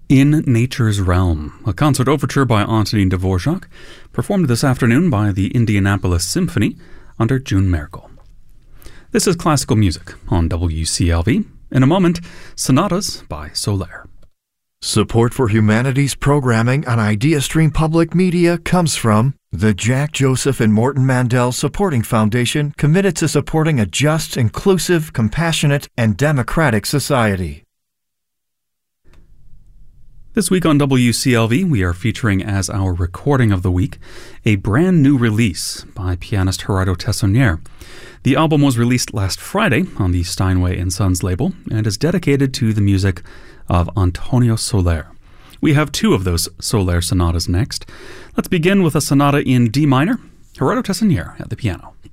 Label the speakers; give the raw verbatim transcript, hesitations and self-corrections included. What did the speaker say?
Speaker 1: In Nature's Realm, a concert overture by Antonin Dvorak, performed this afternoon by the Indianapolis Symphony under June Merkel. This is classical music on W C L V. In a moment, Sonatas by Solaire.
Speaker 2: Support for humanities programming on IdeaStream Public Media comes from the Jack Joseph and Morton Mandel Supporting Foundation, committed to supporting a just, inclusive, compassionate, and democratic society.
Speaker 1: This week on W C L V, we are featuring as our recording of the week a brand new release by pianist Gerardo Tessonnier. The album was released last Friday on the Steinway and Sons label and is dedicated to the music of Antonio Soler. We have two of those Soler sonatas next. Let's begin with a sonata in D minor. Gerardo Tessonnier at the piano.